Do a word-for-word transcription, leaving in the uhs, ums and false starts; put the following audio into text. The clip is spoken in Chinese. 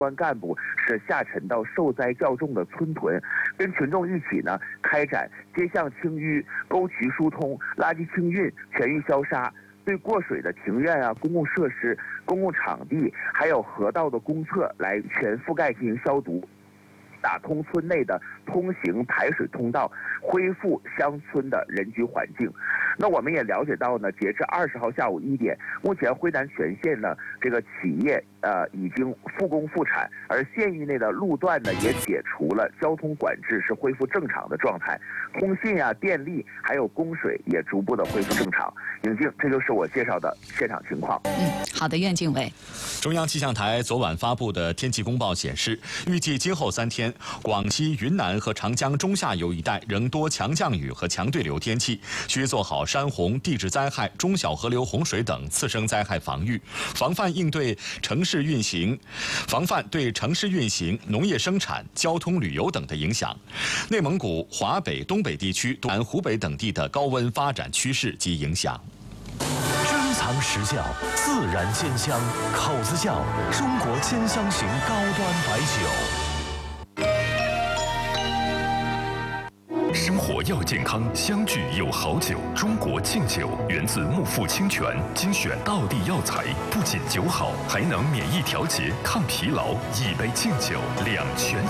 关干部是下沉到受灾较重的村屯，跟群众一起呢开展街巷清淤、沟渠疏通、垃圾清运、全域消杀，对过水的庭院啊、公共设施、公共场地还有河道的公厕来全覆盖进行消毒。打通村内的通行排水通道，恢复乡村的人居环境。那我们也了解到呢，截至二十号下午一点，目前辉南全县呢这个企业呃已经复工复产，而县域内的路段呢也解除了交通管制，是恢复正常的状态。通信啊、电力还有供水也逐步的恢复正常。尹静，这就是我介绍的现场情况。 嗯，好的，苑静伟。 中央气象台昨晚发布的天气公报显示，预计今后三天，广西、云南和长江中下游一带仍多强降雨和强对流天气，需做好山洪、地质灾害、中小河流洪水等次生灾害防御，防范应对城市运行，防范对城市运行、农业生产、交通旅游等的影响。内蒙古、华北、东北地区、南湖北等地的高温发展趋势及影响。 珍藏实窖，自然鲜香，口子窖，中国千香型高端白酒。 生活要健康，相聚有好酒。中国敬酒源自木富清泉，精选道地药材，不仅酒好，还能免疫调节、抗疲劳。一杯敬酒，两全